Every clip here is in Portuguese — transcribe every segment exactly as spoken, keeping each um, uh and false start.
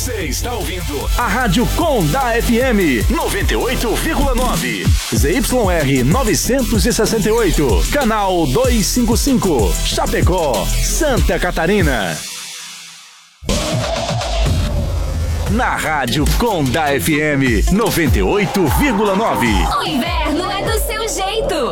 Você está ouvindo a Rádio Condá F M noventa e oito vírgula nove, Z Y R novecentos e sessenta e oito, canal duzentos e cinquenta e cinco, Chapecó, Santa Catarina. Na Rádio Condá F M noventa e oito vírgula nove. O inverno é do seu jeito.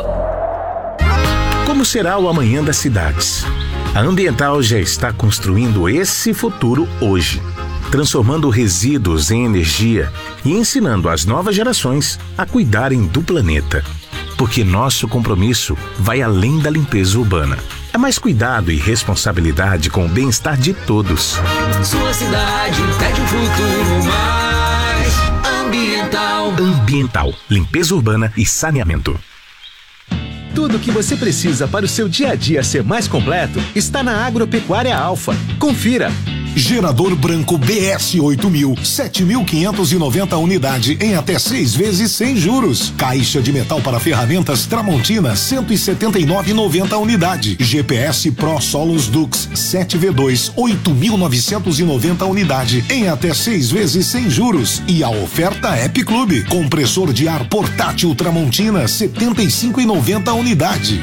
Como será o amanhã das cidades? A Ambiental já está construindo esse futuro hoje, transformando resíduos em energia e ensinando as novas gerações a cuidarem do planeta. Porque nosso compromisso vai além da limpeza urbana. É mais cuidado e responsabilidade com o bem-estar de todos. Sua cidade pede um futuro mais ambiental. Ambiental, limpeza urbana e saneamento. Tudo o que você precisa para o seu dia a dia ser mais completo está na Agropecuária Alfa. Confira! Gerador branco B S oito mil, sete mil quinhentos e noventa unidade em até seis vezes sem juros. Caixa de metal para ferramentas Tramontina, cento e setenta e nove reais e noventa centavos unidade. G P S Pro Solos Dux sete V dois, oito mil novecentos e noventa unidade em até seis vezes sem juros. E a oferta App Clube, compressor de ar portátil Tramontina, setenta e cinco reais e noventa centavos unidade.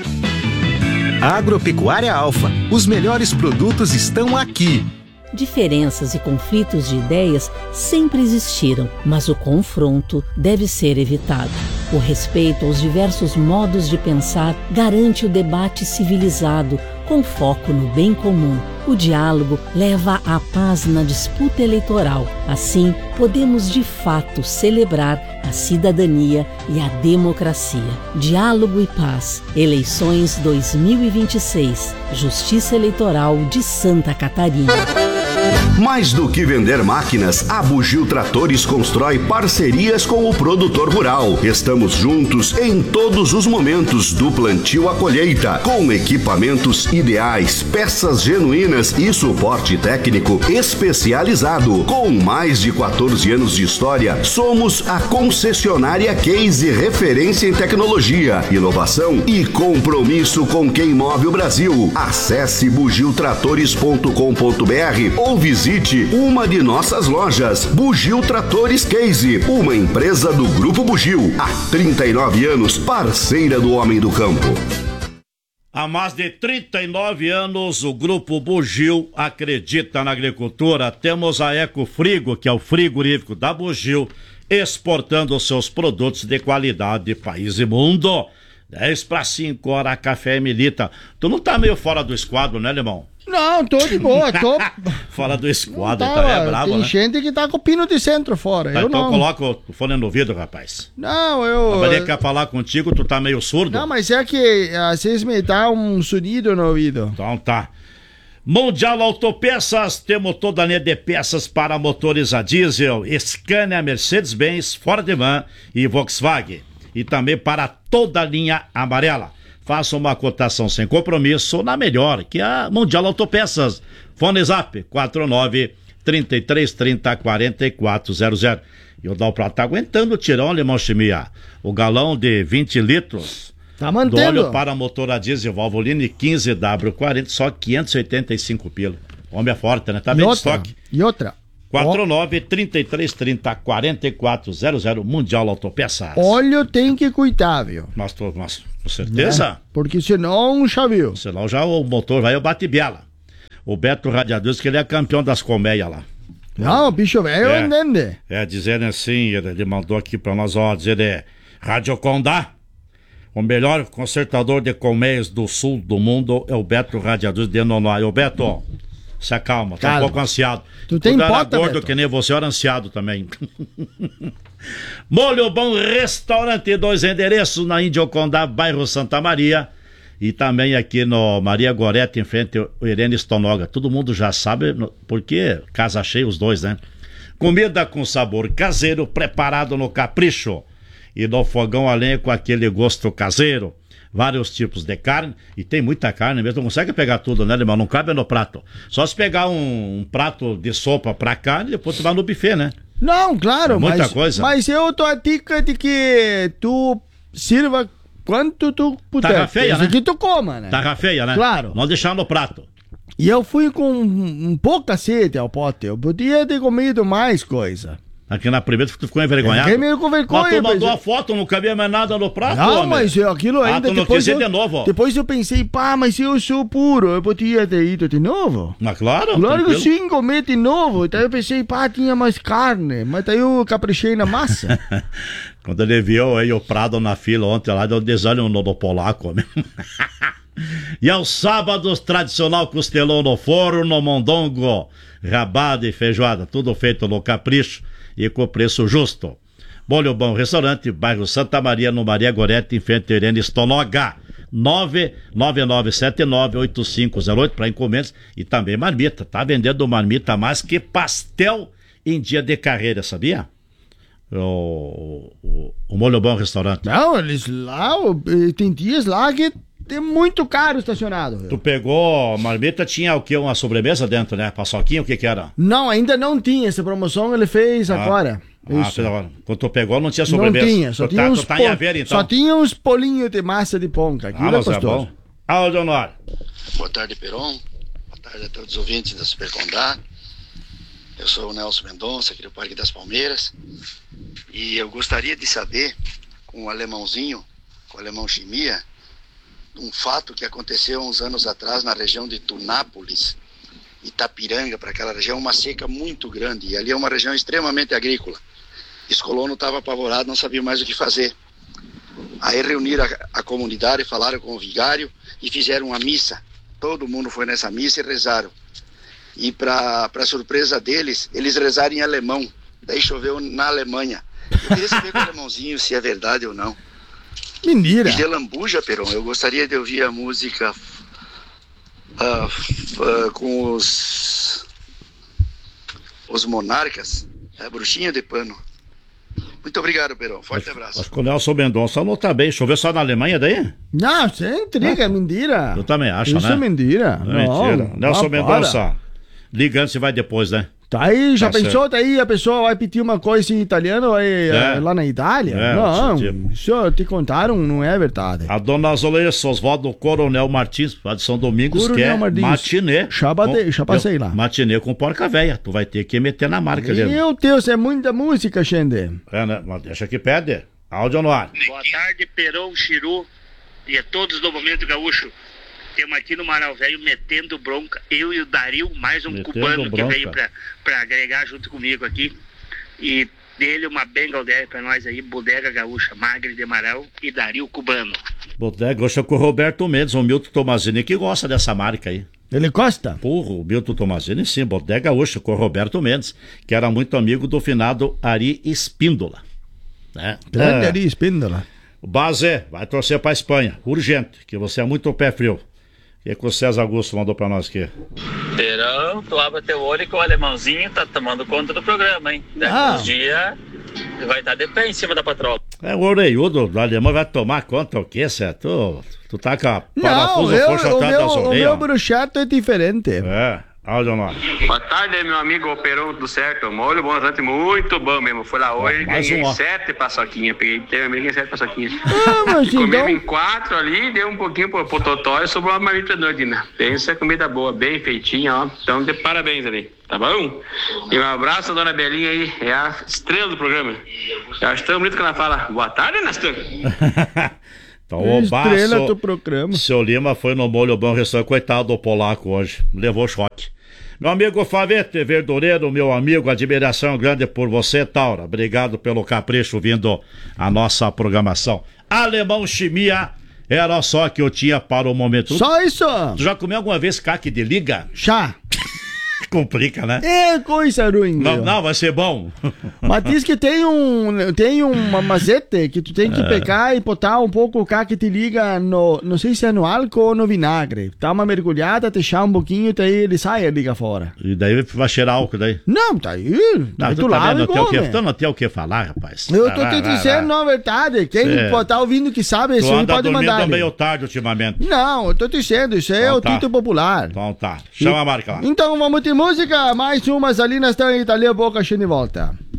Agropecuária Alfa, os melhores produtos estão aqui. Diferenças e conflitos de ideias sempre existiram, mas o confronto deve ser evitado. O respeito aos diversos modos de pensar garante o debate civilizado, com foco no bem comum. O diálogo leva à paz na disputa eleitoral. Assim, podemos de fato celebrar a cidadania e a democracia. Diálogo e paz. Eleições dois mil e vinte e seis. Justiça Eleitoral de Santa Catarina. Mais do que vender máquinas, a Bugio Tratores constrói parcerias com o produtor rural. Estamos juntos em todos os momentos, do plantio à colheita, com equipamentos ideais, peças genuínas e suporte técnico especializado. Com mais de quatorze anos de história, somos a concessionária Case, referência em tecnologia, inovação e compromisso com quem move o Brasil. Acesse bugio tratores ponto com ponto b r ou visite uma de nossas lojas. Bugio Tratores Case, uma empresa do Grupo Bugio. Há trinta e nove anos, parceira do homem do campo. Há mais de trinta e nove anos, o Grupo Bugio acredita na agricultura. Temos a Ecofrigo, que é o frigorífico da Bugio, exportando seus produtos de qualidade país e mundo. dez para cinco horas, Café Milita. Tu não tá meio fora do esquadro, né, Limão? Não, tô de boa, tô... Fora do esquadro, tá, tá é bravo, tem né? gente que tá com o pino de centro fora, Tá, eu então não. coloca o fone no ouvido, rapaz. Não, eu... Mas ele quer falar contigo, tu tá meio surdo? Não, mas é que às vezes me dá um sonido no ouvido. Então tá. Mundial Autopeças, temos toda a linha de peças para motores a diesel, Scania, Mercedes-Benz, Ford Van e Volkswagen. E também para toda a linha amarela. Faça uma cotação sem compromisso na melhor, que é a Mundial Autopeças. Fone Zap quatro nove, trinta e três, trinta, quarenta e quatro zero zero. E o Dalprato tá aguentando o tirão, Limão Chimia. O galão de vinte litros. Tá mantendo. Do óleo para motor a diesel Valvoline quinze W quarenta, só quinhentos e oitenta e cinco pila. O homem é forte, né? Tá bem de estoque. E outra. quatro nove, trinta e três, trinta, quarenta e quatro zero zero, Mundial Autopeças. Óleo tem que cuidar, viu? Mas, tô, mas com certeza. É, porque senão já viu. Senão já o motor vai ao bate-biela. O Beto Radiador diz que ele é campeão das colmeias lá. Não, o bicho velho é, entende. É, dizendo assim, ele, ele mandou aqui pra nós, ó, dizer, é, Rádio Condá, o melhor consertador de colmeias do sul do mundo é o Beto Radiador de Nonói. Ô, Beto, se acalma, tá um pouco ansiado. Tu tem Quando pota, era gordo Beto? que nem você, era ansiado também. Molho Bom Restaurante, dois endereços na Índio Condá, bairro Santa Maria, e também aqui no Maria Gorete, em frente ao Irene Stonoga. Todo mundo já sabe, porque casa cheia os dois, né? Comida com sabor caseiro, preparado no capricho e no fogão a lenha com aquele gosto caseiro. Vários tipos de carne, e tem muita carne mesmo, não consegue pegar tudo, né, irmão? Não cabe no prato. Só se pegar um, um prato de sopa pra carne, depois tu vai no buffet, né? Não, claro, é muita mas, coisa. mas eu tô a dica de que tu sirva quanto tu puder. Tá feia, né? Que tu coma, né? Tá feia, né? Claro. Não deixar no prato. E eu fui com um pouca sede ao pote. Eu podia ter comido mais coisa. Aqui na primeira tu ficou envergonhado. Fiquei meio com vergonha. Mas tu mandou mas... a foto, não cabia mais nada no prato, Não, homem. mas eu, aquilo ainda... Ah, tu não depois quis ir eu, de novo, ó. Depois eu pensei, pá, mas eu sou puro, eu podia ter ido de novo. Mas claro, Claro que tranquilo. sim, comer de novo. Então eu pensei, pá, tinha mais carne. Mas daí eu caprichei na massa. Quando ele viu aí o Prado na fila ontem lá, deu desânimo no, no polaco, homem. E aos sábados, tradicional costelão no forno, mondongo, rabada e feijoada, tudo feito no capricho e com preço justo. Molho Bom Restaurante, bairro Santa Maria, no Maria Gorete, em frente a Irene Stonoga. nove nove nove sete nove oito cinco zero oito para encomendas e também marmita. Tá vendendo marmita mais que pastel em dia de carreira, sabia? O, o, o Molho Bom Restaurante. Não, eles lá, tem dias lá que é muito caro estacionado. Tu pegou a marmita, tinha o que? Uma sobremesa dentro, né? Paçoquinha, o que que era? Não, ainda não tinha essa promoção, ele fez Ah. agora. Ah, Isso. fez agora. Quando tu pegou, não tinha sobremesa. Não tinha, só tu tinha tá, uns tu tá po- em Aveiro, então. Só tinha uns polinhos de massa de ponca. Aquilo Ah, é mas é gostoso. bom. Ah, Leonor. Boa tarde, Peron. Boa tarde a todos os ouvintes da Supercondá. Eu sou o Nelson Mendonça, aqui do Parque das Palmeiras. E eu gostaria de saber, com o alemãozinho, com o alemão Chimia, um fato que aconteceu uns anos atrás na região de Tunápolis, Itapiranga, para aquela região, uma seca muito grande. E ali é uma região extremamente agrícola. Os colonos estavam apavorados, não sabiam mais o que fazer. Aí reuniram a, a comunidade, falaram com o vigário e fizeram uma missa. Todo mundo foi nessa missa e rezaram. E para surpresa deles, eles rezaram em alemão. Daí choveu na Alemanha. Eu queria saber com o alemãozinho se é verdade ou não. Mentira. E de Lambuja, Peron, eu gostaria de ouvir a música uh, uh, com os os monarcas, a bruxinha de pano. Muito obrigado, Peron. Forte abraço. Acho que o Nelson Mendonça não tá bem. Choveu só na Alemanha daí? Não, isso é intriga, é mentira. Eu também acho, Isso né? é mentira. Não, mentira. Não, Nelson ah, Mendonça, para. ligando se vai depois, né? Tá aí, já Tá pensou? certo. Daí a pessoa vai pedir uma coisa em italiano aí, É. eh, lá na Itália? É, não, tipo- isso te contaram, não é verdade. A dona Zoleia Oswaldo Coronel Martins, lá de São Domingos, Coronel que é Martins. matinê. Já bate- Com- já passei lá. Matinê com porca véia. Tu vai ter que meter na marca ali. Meu Deus, é muita música, Xande. É, né? Mas deixa que pede. Áudio no ar. Boa tarde, Peron, Chiru e a todos do Momento Gaúcho. Temos aqui no Maral Velho metendo bronca. Eu e o Dario, mais um Metendo cubano que bronca. veio pra, pra agregar junto comigo aqui. E dele uma bengaldeira pra nós aí, Bodega Gaúcha, Magre de Amaral e Dario Cubano. Bodega, gosta com o Roberto Mendes, o Milton Tomazini, que gosta dessa marca aí. Ele gosta? Porra, o Milton Tomazini, sim, Bodega Gaúcha, com o Roberto Mendes, que era muito amigo do finado Ari Espíndola. Né? Grande É. Ari Espíndola. O Bazé vai torcer pra Espanha, urgente, que você é muito pé frio. O que, que o César Augusto mandou pra nós aqui? Perão, tu abre teu olho que o alemãozinho tá tomando conta do programa, hein? Daqui Ah. uns dias vai estar de pé em cima da patroa. É, o orelhudo do alemão vai tomar conta o quê, Cé? Tu, tu tá com a Não, parafuso eu, forte o, atrás meu, das o meu orelhas. bruxato é diferente. É, áudio no ar. Boa tarde, meu amigo Peron, tudo certo? Molho bom, restaurante muito bom mesmo. Fui lá hoje e mais ganhei um, ó. sete paçoquinhas. Peguei, teve amigo ganhei sete paçoquinhas. Ah, mas Comemos então- em quatro ali, deu um pouquinho pro, pro Totó e sobrou uma marmita noite, né? Pensa comida boa, bem feitinha, ó. Então, de parabéns ali, tá bom? E um abraço, dona Belinha aí, é a estrela do programa. Eu acho tão bonito que ela fala, boa tarde, Nestor. Então, o Estrela Baço, do programa. Seu Lima foi no Molho Bom Restaurante, coitado do polaco hoje, levou choque. Meu amigo Favete, verdureiro, meu amigo, admiração grande por você, Taura. Obrigado pelo capricho vindo à nossa programação. Alemão Chimia, era só que eu tinha para o momento. Só isso? Tu já comeu alguma vez caque de liga? Já. Complica, né? É coisa ruim, Não, meu. não, vai ser bom. Mas diz que tem um tem uma macete que tu tem que É. pegar e botar um pouco o cá que te liga no, não sei se é no álcool ou no vinagre. Dá uma mergulhada, deixar um pouquinho, daí ele sai e liga fora. E daí vai cheirar álcool daí. Não, tá aí. Não, Aí tu tu tá lava vendo, e não tem o que, come. tu não tem o que falar, rapaz. Eu Vai, tô vai, te vai, dizendo vai. a verdade. Quem Cê- pô- tá ouvindo que sabe, Tu isso aí anda pode dormindo mandar. meio tarde ultimamente. Não, eu tô te dizendo, isso aí é Então o tá. título popular. Então tá. Chama a marca lá. Então vamos de música, mais umas ali, nós estamos em Itália, boca cheia de volta.